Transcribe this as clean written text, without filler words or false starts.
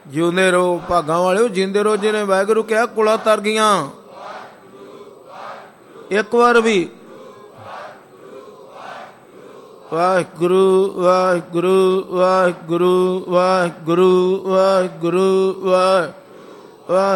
ਜਿਉਂਦੇ ਰਹੋ ਭਾਗਾਂ ਵਾਲਿਓ, ਜਿੰਦੇ ਰਹੋ। ਜਿਹਨੇ ਵਾਹਿਗੁਰੂ ਕਿਹਾ ਕੁਲਾਂ ਤਰ ਗਈਆਂ। ਇੱਕ ਵਾਰ ਵੀ ਵਾਹਿਗੁਰੂ ਵਾਹਿਗੁਰੂ ਵਾਹਿਗੁਰੂ ਵਾਹਿਗੁਰੂ ਵਾਹਿਗੁਰੂ ਵਾਹਿ